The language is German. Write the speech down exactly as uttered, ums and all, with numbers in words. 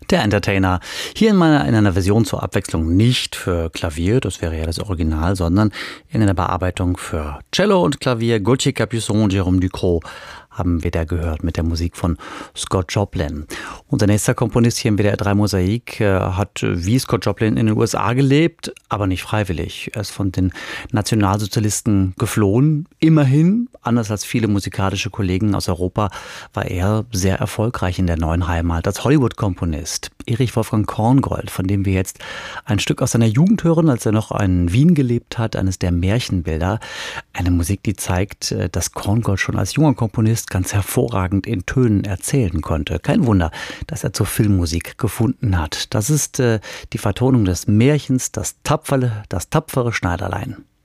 Der Entertainer. Hier in, meiner, in einer Version zur Abwechslung nicht für Klavier, das wäre ja das Original, sondern in einer Bearbeitung für Cello und Klavier. Gauthier Capuçon, Jérôme Ducrot haben wir da gehört mit der Musik von Scott Joplin. Unser nächster Komponist hier im W D R drei Mosaik äh, hat wie Scott Joplin in den U S A gelebt, aber nicht freiwillig. Er ist von den Nationalsozialisten geflohen. Immerhin, anders als viele musikalische Kollegen aus Europa, war er sehr erfolgreich in der neuen Heimat als Hollywood-Komponist. Erich Wolfgang Korngold, von dem wir jetzt ein Stück aus seiner Jugend hören, als er noch in Wien gelebt hat, eines der Märchenbilder. Eine Musik, die zeigt, dass Korngold schon als junger Komponist ganz hervorragend in Tönen erzählen konnte. Kein Wunder, dass er zur Filmmusik gefunden hat. Das ist äh, die Vertonung des Märchens, das tapfere, das tapfere Schneiderlein.